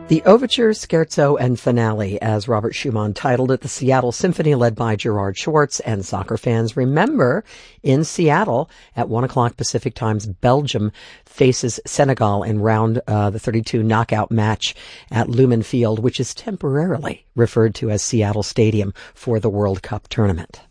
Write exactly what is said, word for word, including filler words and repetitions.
The Overture, Scherzo, and Finale, as Robert Schumann titled it, the Seattle Symphony led by Gerard Schwartz. And soccer fans remember, in Seattle at one o'clock Pacific Times, Belgium faces Senegal in round uh, the thirty-two knockout match at Lumen Field, which is temporarily referred to as Seattle Stadium for the World Cup tournament.